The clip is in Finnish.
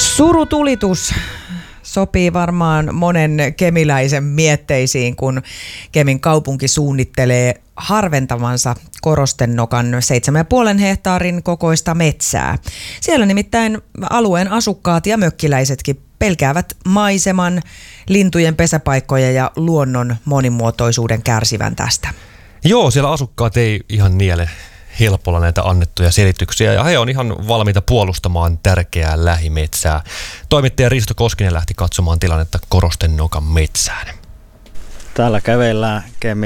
Surutulitus sopii varmaan monen kemiläisen mietteisiin, kun Kemin kaupunki suunnittelee harventavansa Korostennokan 7,5 hehtaarin kokoista metsää. Siellä nimittäin alueen asukkaat ja mökkiläisetkin pelkäävät maiseman, lintujen pesäpaikkoja ja luonnon monimuotoisuuden kärsivän tästä. Joo, siellä asukkaat ei ihan niele helpolla näitä annettuja selityksiä ja he on ihan valmiita puolustamaan tärkeää lähimetsää. Toimittaja Risto Koskinen lähti katsomaan tilannetta Korostennokan metsään. Täällä kävellään Kemin